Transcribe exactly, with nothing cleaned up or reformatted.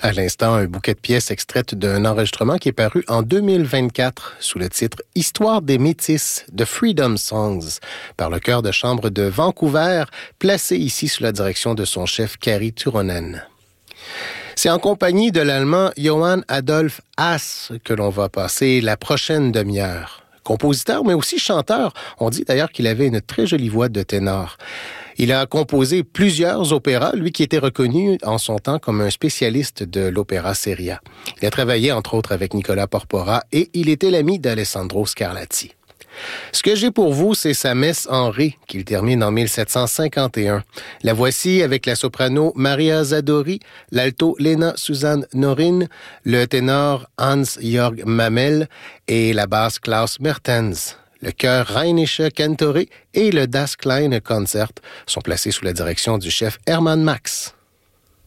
À l'instant, un bouquet de pièces extraites d'un enregistrement qui est paru en deux mille vingt-quatre sous le titre « Histoire des Métis » de Freedom Songs par le chœur de chambre de Vancouver, placé ici sous la direction de son chef Kari Turunen. C'est en compagnie de l'Allemand Johann Adolf Haas que l'on va passer la prochaine demi-heure. Compositeur, mais aussi chanteur. On dit d'ailleurs qu'il avait une très jolie voix de ténor. Il a composé plusieurs opéras, lui qui était reconnu en son temps comme un spécialiste de l'opéra seria. Il a travaillé entre autres avec Nicolas Porpora et il était l'ami d'Alessandro Scarlatti. Ce que j'ai pour vous, c'est sa messe en ré qu'il termine en mille sept cent cinquante et un. La voici avec la soprano Maria Zadori, l'alto Lena Suzanne Norin, le ténor Hans-Jörg Mamel et la basse Klaus Mertens. Le chœur Rheinische Kantore et le Das Kleine Konzert sont placés sous la direction du chef Hermann Max.